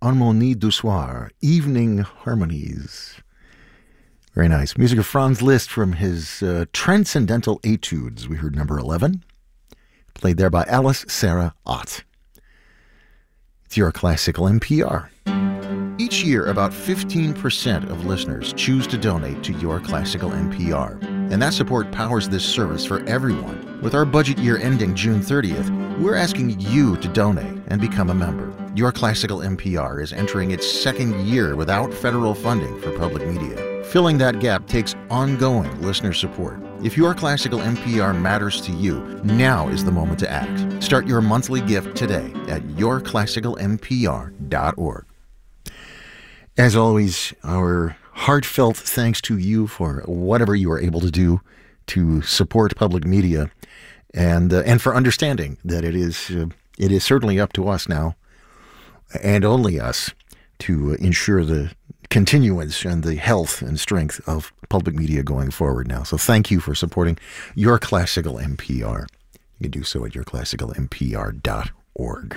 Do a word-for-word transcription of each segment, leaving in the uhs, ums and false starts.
Harmonie du Soir, Evening Harmonies. Very nice. Music of Franz Liszt from his uh, Transcendental Etudes. We heard number eleven, played there by Alice Sarah Ott. It's your classical N P R. Each year, about fifteen percent of listeners choose to donate to Your Classical N P R. And that support powers this service for everyone. With our budget year ending June thirtieth, we're asking you to donate and become a member. Your Classical N P R is entering its second year without federal funding for public media. Filling that gap takes ongoing listener support. If Your Classical N P R matters to you, now is the moment to act. Start your monthly gift today at your classical n p r dot org. As always, our heartfelt thanks to you for whatever you are able to do to support public media, and uh, and for understanding that it is uh, it is certainly up to us now, and only us, to ensure the continuance and the health and strength of public media going forward now. So thank you for supporting Your Classical N P R. You can do so at your classical n p r dot org.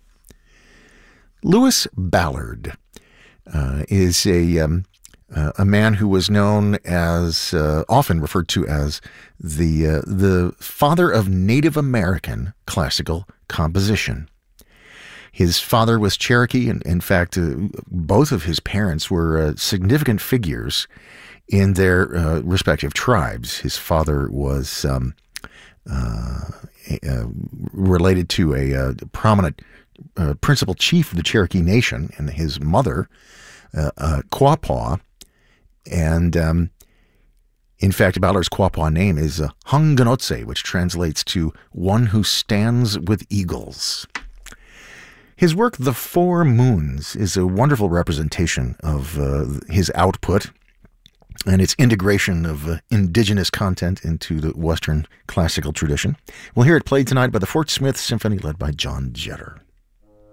Lewis Ballard uh, is a um, uh, a man who was known as, uh, often referred to as the uh, the father of Native American classical composition. His father was Cherokee, and in fact, uh, both of his parents were uh, significant figures in their uh, respective tribes. His father was um, uh, uh, related to a uh, prominent uh, principal chief of the Cherokee Nation, and his mother, uh, uh, Quapaw. And um, in fact, Ballard's Quapaw name is uh, Hunganotse, which translates to one who stands with eagles. His work, The Four Moons, is a wonderful representation of uh, his output and its integration of uh, indigenous content into the Western classical tradition. We'll hear it played tonight by the Fort Smith Symphony, led by John Jetter.